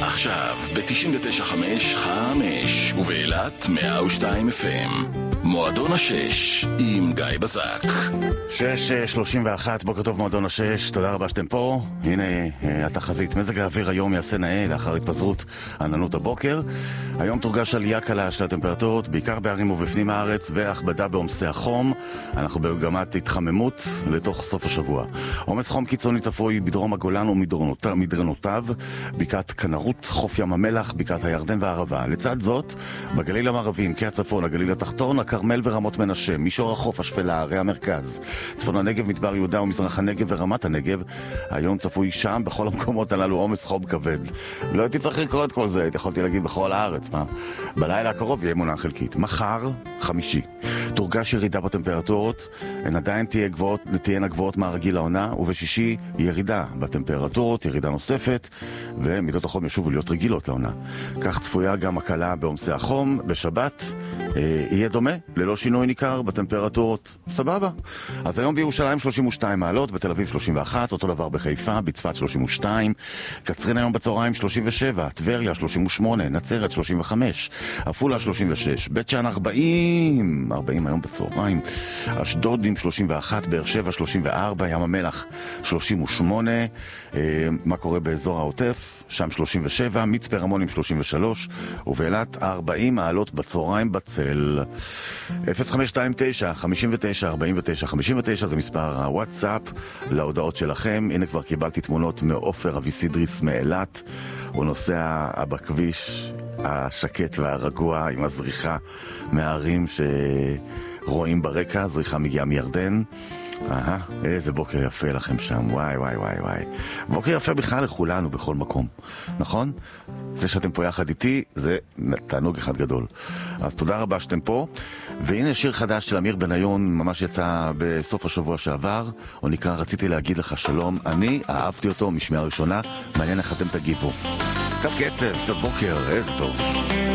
עכשיו ב-99.5 5 ובאילת 102 FM. מועדון השש עם גיא בזק. 6:31, בוקר טוב מועדון השש, תודה רבה שאתם פה. הנה התחזית, מזג האוויר היום יעשה נאה לאחר התפזרות עננות הבוקר. היום תורגש עלייה קלה של הטמפרטורות, בעיקר בערים ובפנים הארץ, והכבדה בעומסי החום. אנחנו במגמת התחממות לתוך סוף השבוע. עומס חום קיצוני צפוי בדרום הגולן ומדרנותיו, בקעת כנרות, חוף ים המלח, בקעת הירדן והערבה. לצד זאת, בגליל המערבי, עמקי הצפון, הגליל התחתון, הכרמל ורמות מנשה, מישור החוף, השפלה, ערי המרכז, צפון הנגב, מדבר יהודה ומזרח הנגב ורמת הנגב. היום צפוי שם בכל המקומות הללו עומס חום כבד. לא הייתי צריך לקרוא את כל זה, יכולתי להגיד בכל הארץ, מה? בלילה הקרוב יהיה מונה חלקית. מחר, חמישי, תורגש ירידה בטמפרטורות, הן עדיין תהיינה גבוהות מהרגיל לעונה, ובשישי ירידה בטמפרטורות, ירידה נוספת, ומידות החום ישובו להיות רגילות לעונה. כך צפויה גם הקלה בעומסי החום. בשבת יהיה דומה, ללא שינוי ניכר בטמפרטורות. סבבה. אז היום בירושלים 32 מעלות, בתל אביב 31, אותו דבר בחיפה, בצפת 32, קצרין היום בצהריים 37, טבריה 38, נצרת 35, עפולה 36, בית שאן 40 היום בצהריים, אשדוד עם 31, באר שבע 34, ים המלח 38, מה קורה באזור העוטף? שם 37, מצפה רמון עם 33, ובאילת 40 מעלות בצהריים בצל. 0529 59 49 59 זה מספר הוואטסאפ להודעות שלכם. הנה כבר קיבלתי תמונות מאופר אביסידריס מאילת. הוא נוסע בכביש השקט והרגוע עם הזריחה מהערים שרואים ברקע. זריחה מגיעה מירדן. איזה בוקר יפה לכם שם, וואי. בוקר יפה בכלל לכולנו בכל מקום, נכון? זה שאתם פה יחד איתי זה תענוג אחד גדול. אז תודה רבה שאתם פה. והנה שיר חדש של אמיר בניון, ממש יצא בסוף השבוע שעבר, הוא נקרא רציתי להגיד לך שלום. אני אהבתי אותו משמיעה ראשונה, מעניין איך אתם תגיבו. קצת קצב, קצת בוקר, איזה טוב.